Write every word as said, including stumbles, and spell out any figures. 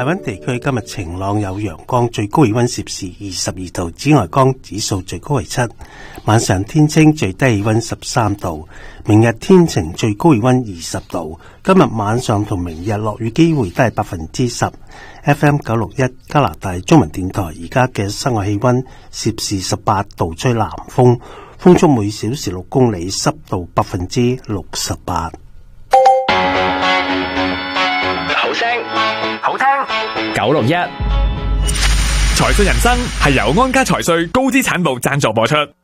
大溫地區今日晴朗有陽光，最高氣溫攝氏二十二度，紫外光指數最高為七。晚上天清，最低氣溫十三度。明日天晴，最高氣溫二十度。今日晚上同明日落雨機會都係百分之十。F M 九六一加拿大中文電台，而家嘅室外氣溫攝氏十八度，吹南風，風速每小時六公里，濕度百分之六十八。 好聲好聽九六一財訊人生係由安家財稅高資產部贊助播出。